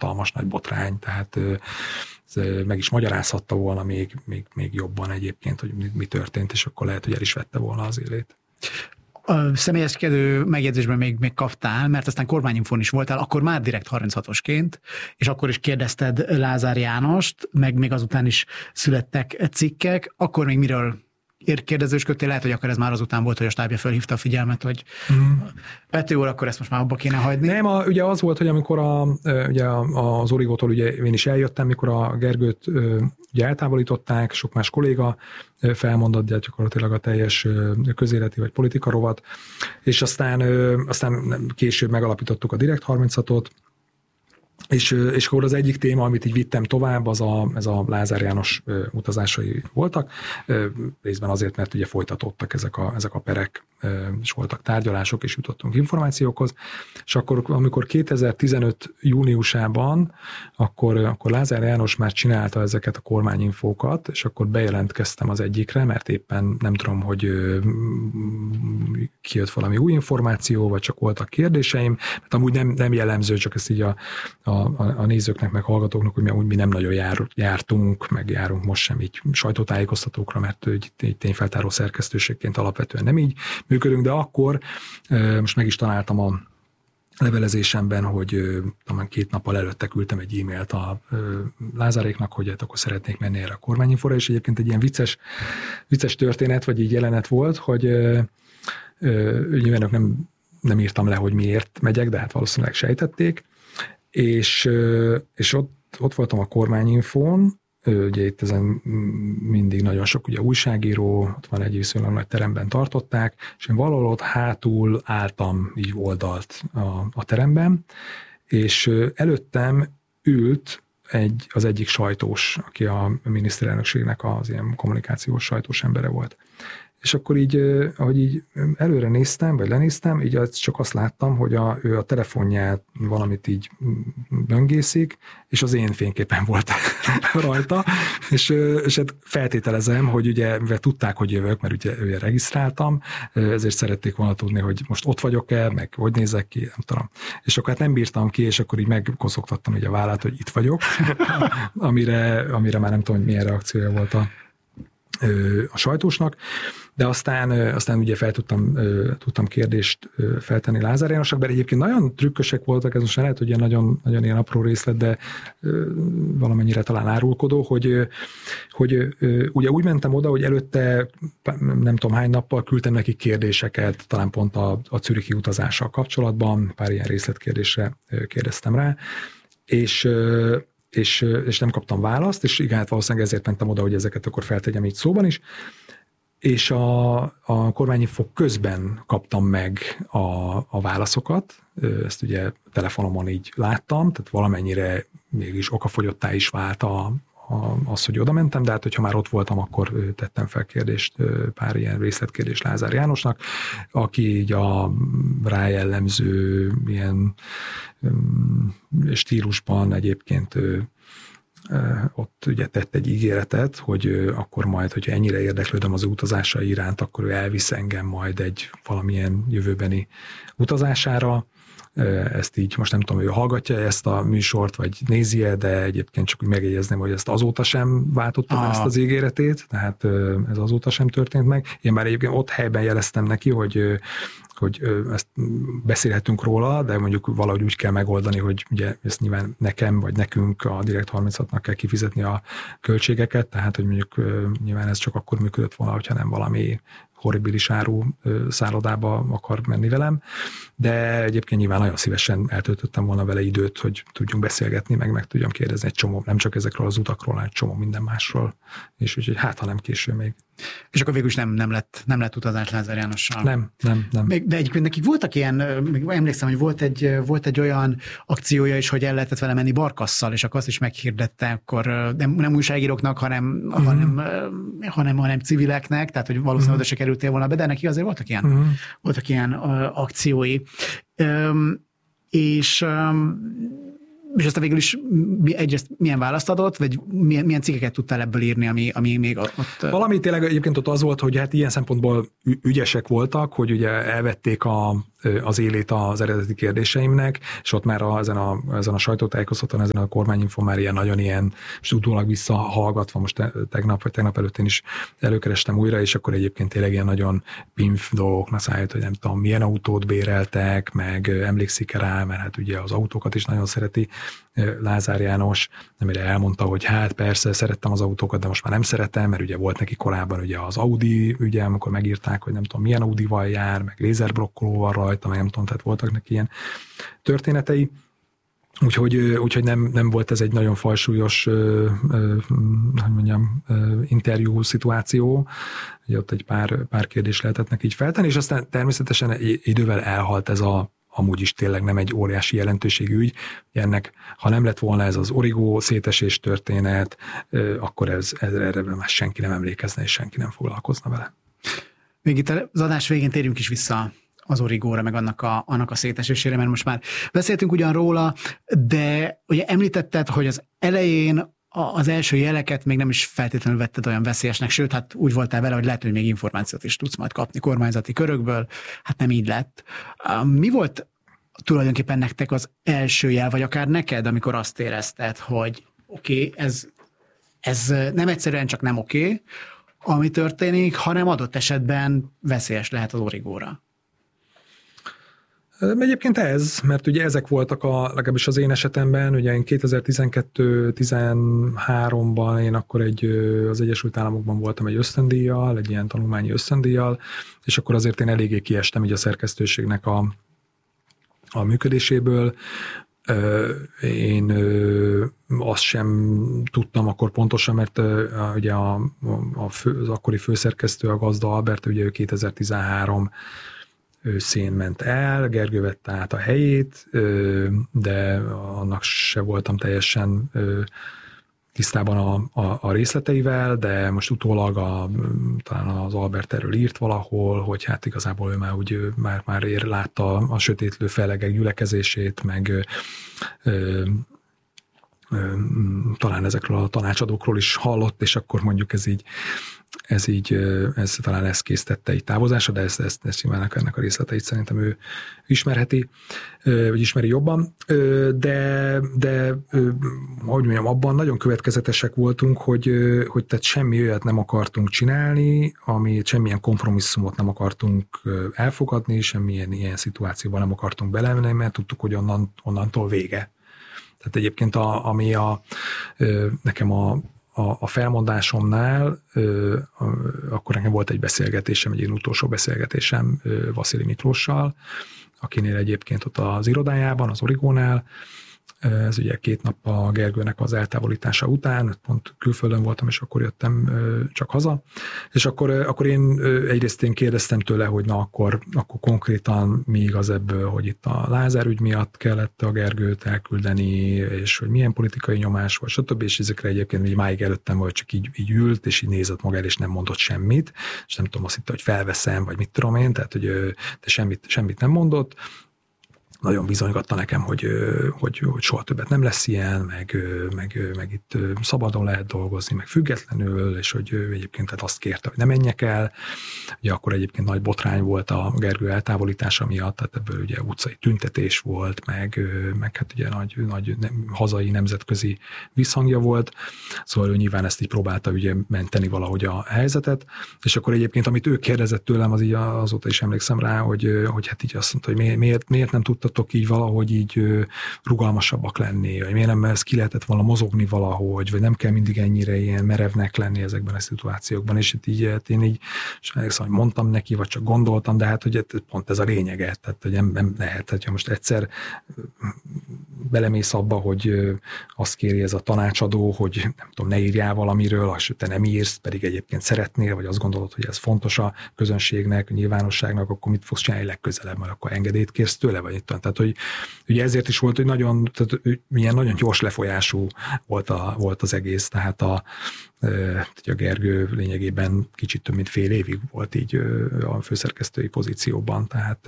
hatalmas nagy botrány, tehát meg is magyarázhatta volna még jobban egyébként, hogy mi történt, és akkor lehet, hogy el is vette volna az élét. A személyeskedő megjegyzésben még kaptál, mert aztán kormányinfón is voltál, akkor már direkt 36-osként, és akkor is kérdezted Lázár Jánost, meg még azután is születtek cikkek, akkor még miről kérdezősködtél, lehet, hogy akkor ez már azután volt, hogy a stábja felhívta a figyelmet, hogy Pető úr, akkor ezt most már abba kéne hagyni. Nem, ugye az volt, hogy amikor ugye az Origótól ugye én is eljöttem, mikor a Gergőt ugye eltávolították, sok más kolléga felmondott gyakorlatilag a teljes közéleti vagy politika rovat, és aztán később megalapítottuk a Direkt 36-ot, és akkor az egyik téma, amit így vittem tovább, ez a Lázár János utazásai voltak, részben azért, mert ugye folytatódtak ezek a perek, és voltak tárgyalások, és jutottunk információkhoz, és akkor, amikor 2015 júniusában, akkor Lázár János már csinálta ezeket a kormányinfókat, és akkor bejelentkeztem az egyikre, mert éppen nem tudom, hogy kijött valami új információ, vagy csak voltak kérdéseim, mert amúgy nem jellemző, csak ezt így a nézőknek, meg hallgatóknak, hogy mi nem nagyon jártunk, meg járunk most sem így sajtótájékoztatókra, mert így tényfeltáró szerkesztőségként alapvetően nem így működünk, de akkor most meg is találtam a levelezésemben, hogy talán 2 nappal előtte küldtem egy e-mailt a Lázáréknak, hogy hát akkor szeretnék menni erre a kormányinfóra, és egyébként egy ilyen vicces történet, vagy így jelenet volt, hogy nyilván nem írtam le, hogy miért megyek, de hát valószínűleg sejtették, és ott voltam a kormányinfón, ugye itt ezen mindig nagyon sok ugye újságíró, ott van egy viszonylag nagy teremben tartották, és én valahol ott hátul álltam így oldalt a teremben, és előttem ült az egyik sajtós, aki a miniszterelnökségnek az ilyen kommunikációs sajtós embere volt. És akkor így, ahogy így előre néztem, vagy lenéztem, így csak azt láttam, hogy ő a telefonját valamit így böngészik, és az én fényképen volt rajta, és hát feltételezem, hogy ugye, mivel tudták, hogy jövök, mert ugye regisztráltam, ezért szerették volna tudni, hogy most ott vagyok-e, meg hogy nézek ki, nem tudom. És akkor hát nem bírtam ki, és akkor így megkoszogtattam így a vállát, hogy itt vagyok, amire már nem tudom, hogy milyen reakciója volt a sajtósnak, de aztán ugye tudtam kérdést feltenni Lázár Jánosnak, bár egyébként nagyon trükkösek voltak, ez most lehet, hogy nagyon, nagyon ilyen apró részlet, de valamennyire talán árulkodó, hogy ugye úgy mentem oda, hogy előtte nem tudom hány nappal küldtem nekik kérdéseket, talán pont a zürichi utazással kapcsolatban, pár ilyen részletkérdésre kérdeztem rá, és nem kaptam választ, és igen, hát valószínűleg ezért mentem oda, hogy ezeket akkor feltegyem így szóban is, és a kormányinfo közben kaptam meg a válaszokat, ezt ugye telefonomon így láttam, tehát valamennyire mégis okafogyottá is vált az, hogy oda mentem, de hát hogyha már ott voltam, akkor tettem fel kérdést, pár ilyen részletkérdést Lázár Jánosnak, aki így a rájellemző ilyen stílusban egyébként ott ugye tett egy ígéretet, hogy akkor majd, hogyha ennyire érdeklődöm az utazásai iránt, akkor ő elvisz engem majd egy valamilyen jövőbeni utazására. Ezt így most nem tudom, hogy ő hallgatja ezt a műsort, vagy nézi-e, de egyébként csak úgy megjegyezném, hogy ezt azóta sem váltottam ezt az ígéretét, tehát ez azóta sem történt meg. Én már egyébként ott helyben jeleztem neki, hogy ezt beszélhetünk róla, de mondjuk valahogy úgy kell megoldani, hogy ugye ezt nyilván nekem vagy nekünk a Direkt 36-nak kell kifizetni a költségeket, tehát hogy mondjuk nyilván ez csak akkor működött volna, hogyha nem valami horribilis áru szállodába akar menni velem, de egyébként nyilván nagyon szívesen eltöltöttem volna vele időt, hogy tudjunk beszélgetni, meg tudjam kérdezni egy csomó, nem csak ezekről az utakról, hanem egy csomó minden másról, és úgyhogy hát, ha nem késő még. És akkor végül is nem lett utazás Lázár Jánossal. Nem. De egyébként nekik voltak ilyen, emlékszem, hogy volt egy olyan akciója is, hogy el lehetett vele menni Barkasszal, és akkor azt is meghirdette, akkor nem újságíróknak, hanem civileknek, tehát hogy valószínűleg oda se kerültél volna be, de neki azért voltak ilyen akciói. És aztán végül is egyrészt milyen választ adott, vagy milyen cikkeket tudtál ebből írni, ami még ott... Valami tényleg egyébként ott az volt, hogy hát ilyen szempontból ügyesek voltak, hogy ugye elvették az élét az eredeti kérdéseimnek, és ott már ezen a sajtótájékoztatón, ezen a kormányinfon már nagyon ilyen, most utólag visszahallgatva, most tegnap előtt én is előkerestem újra, és akkor egyébként tényleg ilyen nagyon pimf dolgoknak szállít, hogy nem tudom, milyen autót béreltek, meg emlékszik rá, mert hát ugye az autókat is nagyon szereti Lázár János, amire elmondta, hogy hát persze szerettem az autókat, de most már nem szeretem, mert ugye volt neki korábban ugye az Audi, ugye amikor megírták, hogy nem tudom milyen Audival jár, meg lézerbrokkolóval rajta, meg nem tudom, tehát voltak neki ilyen történetei. Úgyhogy nem volt ez egy nagyon fajsúlyos hogy mondjam, interjú szituáció, ugye ott egy pár kérdést lehetett neki így feltenni, és aztán természetesen idővel elhalt ez amúgy is tényleg nem egy óriási jelentőségű ügy. Ennek, ha nem lett volna ez az Origo szétesés történet, akkor erre már senki nem emlékezne, és senki nem foglalkozna vele. Még itt az adás végén térjünk is vissza az Origóra, meg annak a szétesésére, mert most már beszéltünk ugyan róla, de ugye említetted, hogy az elején az első jeleket még nem is feltétlenül vetted olyan veszélyesnek, sőt, hát úgy voltál vele, hogy lehet, hogy még információt is tudsz majd kapni kormányzati körökből, hát nem így lett. Mi volt tulajdonképpen nektek az első jel, vagy akár neked, amikor azt érezted, hogy oké, ez nem egyszerűen csak nem oké, ami történik, hanem adott esetben veszélyes lehet az Origóra? Egyébként mert ugye ezek voltak legalábbis az én esetemben, ugye én 2012-13-ban én akkor az Egyesült Államokban voltam egy ösztöndíjjal, egy ilyen tanulmányi ösztöndíjjal, és akkor azért én eléggé kiestem így a szerkesztőségnek a működéséből. Én azt sem tudtam akkor pontosan, mert ugye az akkori főszerkesztő, a Gazda Albert, ugye ő 2013 őszén ment el, Gergő vette át a helyét, de annak se voltam teljesen tisztában a részleteivel, de most utólag talán az Albert erről írt valahol, hogy hát igazából ő már látta a sötétlő fellegek gyülekezését, meg talán ezekről a tanácsadókról is hallott, és akkor mondjuk ez talán ezt késztette így távozásra, de ezt nyilván ennek a részleteit szerintem ő ismerheti, vagy ismeri jobban, de hogy mondjam, abban nagyon következetesek voltunk, hogy tehát semmi olyat nem akartunk csinálni, semmilyen kompromisszumot nem akartunk elfogadni, semmilyen ilyen szituációban nem akartunk belemenni, mert tudtuk, hogy onnantól vége. Tehát egyébként nekem a felmondásomnál, akkor nekem volt egy beszélgetésem, egy utolsó beszélgetésem Vasili Miklóssal, akinél egyébként ott az irodájában, az Origónál, ez ugye 2 nap a Gergőnek az eltávolítása után, pont külföldön voltam, és akkor jöttem csak haza, és akkor én egyrészt kérdeztem tőle, hogy na akkor konkrétan mi igaz ebből, hogy itt a Lázár ügy miatt kellett a Gergőt elküldeni, és hogy milyen politikai nyomás volt, stb. És ezekre egyébként így máig előttem volt, csak így ült, és így nézett maga el, és nem mondott semmit, és nem tudom, azt hitte, hogy felveszem, vagy mit tudom én, tehát hogy semmit nem mondott. Nagyon bizonygatta nekem, hogy soha többet nem lesz ilyen, meg itt szabadon lehet dolgozni, meg függetlenül, és hogy egyébként hát azt kérte, hogy ne menjek el. Ugye akkor egyébként nagy botrány volt a Gergő eltávolítása miatt, tehát ebből ugye utcai tüntetés volt, meg hát ugye nagy hazai, nemzetközi visszhangja volt. Szóval ő nyilván ezt így próbálta ugye menteni valahogy a helyzetet, és akkor egyébként, amit ő kérdezett tőlem, az így azóta is emlékszem rá, hogy hát így azt mondta, hogy miért nem tudtatok így valahogy így rugalmasabbak lenni, vagy miért nem ez ki lehetett volna mozogni valahogy, vagy nem kell mindig ennyire ilyen merevnek lenni ezekben a szituációkban, és itt így én így, és emlékszem, hogy mondtam neki, vagy csak gondoltam, de hát hogy pont ez a lényege, tehát hogy nem lehet, hogyha most egyszer belemész abba, hogy azt kéri ez a tanácsadó, hogy nem tudom, ne írjál valamiről, és te nem írsz, pedig egyébként szeretnél, vagy azt gondolod, hogy ez fontos a közönségnek, a nyilvánosságnak, akkor mit fogsz csinálni legközelebb, mert akkor engedélyt kérsz tőle, vagy itt. Tehát, hogy ugye ezért is volt, hogy milyen nagyon gyors lefolyású volt az egész, tehát a Gergő lényegében kicsit több mint fél évig volt így a főszerkesztői pozícióban, tehát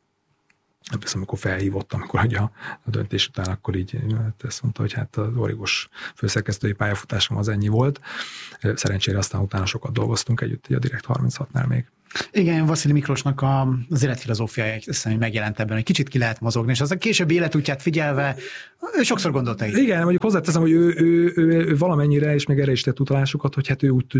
amikor felhívott, amikor ugye a döntés után, akkor így ezt mondta, hogy hát az Origós főszerkesztői pályafutásom az ennyi volt. Szerencsére aztán utána sokat dolgoztunk együtt, ugye a Direkt 36-nál még. Igen, Vasszili Miklósnak az életfilozófiája hiszem, hogy megjelent ebben, hogy kicsit ki lehet mozogni, és az a későbbi életútját figyelve ő sokszor gondolta így. Igen, mondjuk hozzáteszem, hogy ő valamennyire, és még erre is tett utalásokat, hogy hát ő úgy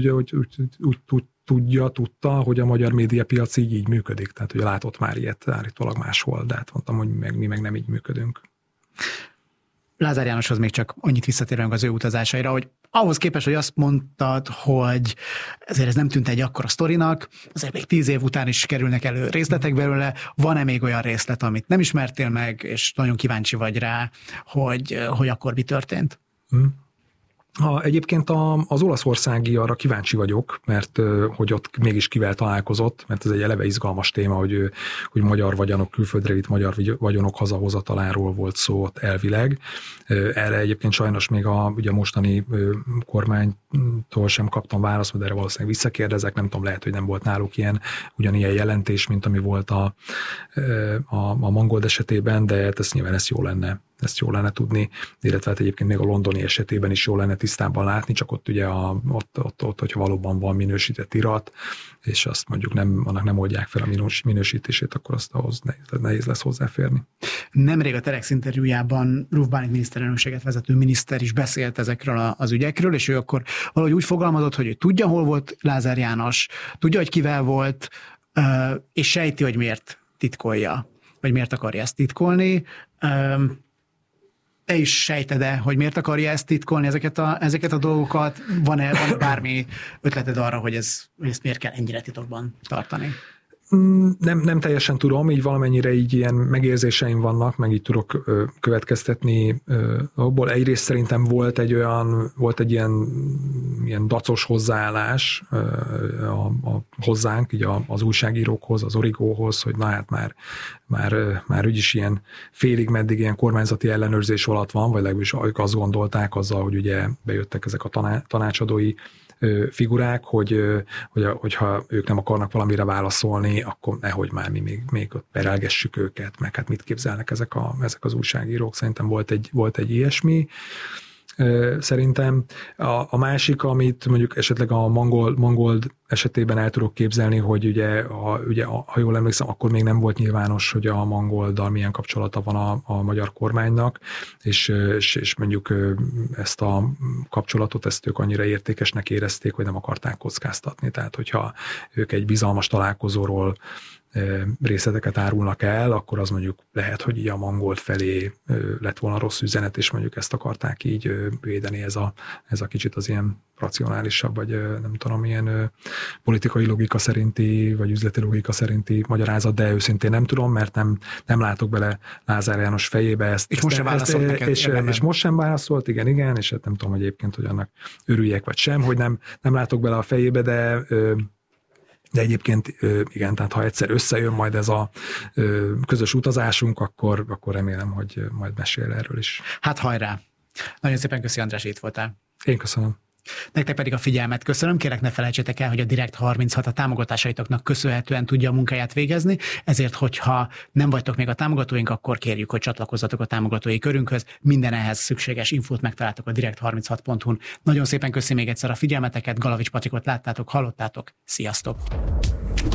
tudta, hogy a magyar médiapiac így működik. Tehát, hogy látott már ilyet állítólag máshol, de hát mondtam, hogy mi meg nem így működünk. Lázár Jánoshoz még csak annyit visszatérünk az ő utazásaira, hogy ahhoz képest, hogy azt mondtad, hogy ezért ez nem tűnt egy akkora sztorinak, azért még 10 év után is kerülnek elő részletek belőle, van-e még olyan részlet, amit nem ismertél meg, és nagyon kíváncsi vagy rá, hogy akkor mi történt? Egyébként az olaszországi arra kíváncsi vagyok, mert hogy ott mégis kivel találkozott, mert ez egy eleve izgalmas téma, hogy magyar vagyonok, külföldre vitt magyar vagyonok hazahozataláról volt szó ott elvileg. Erre egyébként sajnos még ugye a mostani kormánytól sem kaptam választ, de erre valószínűleg visszakérdezek, nem tudom, lehet, hogy nem volt náluk ugyanilyen jelentés, mint ami volt a Mangold esetében, de ezt nyilván ezt jó lenne tudni, illetve hát egyébként még a londoni esetében is jó lenne tisztában látni, csak ott ugye ott hogyha valóban van minősített irat, és azt mondjuk annak nem oldják fel a minősítését, akkor azt ahhoz nehéz lesz hozzáférni. Nemrég a Telex interjújában Ruf Bálint miniszterelnökséget vezető miniszter is beszélt ezekről az ügyekről, és ő akkor valahogy úgy fogalmazott, hogy ő tudja, hol volt Lázár János, tudja, hogy kivel volt, és sejti, hogy miért titkolja, vagy miért akarja ezt titkolni. Te is sejted-e, hogy miért akarja ezt titkolni, ezeket a dolgokat? Van-e bármi ötleted arra, hogy ezt miért kell ennyire titokban tartani? Nem teljesen tudom, így valamennyire így ilyen megérzéseim vannak, meg így tudok következtetni abból. Egyrészt szerintem volt egy ilyen dacos hozzáállás hozzánk, így az újságírókhoz, az Origóhoz, hogy na hát már úgyis ilyen félig meddig ilyen kormányzati ellenőrzés alatt van, vagy legalábbis azt gondolták azzal, hogy ugye bejöttek ezek a tanácsadói figurák, hogyha ők nem akarnak valamire válaszolni, akkor nehogy már mi még ott perelgessük őket, meg hát mit képzelnek ezek az újságírók. Szerintem volt egy ilyesmi. Szerintem a másik, amit mondjuk esetleg a Mangold esetében el tudok képzelni, hogy ugye, ha jól emlékszem, akkor még nem volt nyilvános, hogy a Mangolddal milyen kapcsolata van a magyar kormánynak, és mondjuk ezt a kapcsolatot, ezt ők annyira értékesnek érezték, hogy nem akarták kockáztatni. Tehát, hogyha ők egy bizalmas találkozóról részleteket árulnak el, akkor az mondjuk lehet, hogy így a Mangold felé lett volna rossz üzenet, és mondjuk ezt akarták így védeni, ez a kicsit az ilyen racionálisabb, vagy nem tudom, ilyen politikai logika szerinti, vagy üzleti logika szerinti magyarázat, de őszintén nem tudom, mert nem látok bele Lázár János fejébe ezt. És most sem válaszolt neked. És most sem válaszolt, igen, és hát nem tudom, hogy egyébként, hogy annak örüljek, vagy sem, hogy nem látok bele a fejébe, de egyébként igen, tehát ha egyszer összejön majd ez a közös utazásunk, akkor remélem, hogy majd mesél erről is. Hát hajrá! Nagyon szépen köszi, András, itt voltál. Én köszönöm. Nektek pedig a figyelmet köszönöm. Kérlek, ne felejtsétek el, hogy a Direkt 36 a támogatásaitoknak köszönhetően tudja a munkáját végezni, ezért, hogyha nem vagytok még a támogatóink, akkor kérjük, hogy csatlakozzatok a támogatói körünkhöz. Minden ehhez szükséges infót megtaláltok a direkt36.hu-n. Nagyon szépen köszi még egyszer a figyelmeteket, Galavics Patrikot láttátok, hallottátok. Sziasztok!